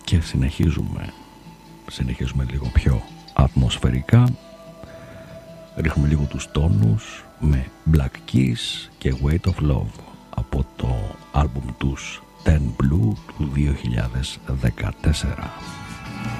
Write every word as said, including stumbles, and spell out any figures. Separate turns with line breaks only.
και συνεχίζουμε συνεχίζουμε λίγο πιο ατμοσφαιρικά, ρίχνουμε λίγο τους τόνους με Black Keys και Weight of Love από το άλμπουμ τους Ten Blue του δύο χιλιάδες δεκατέσσερα.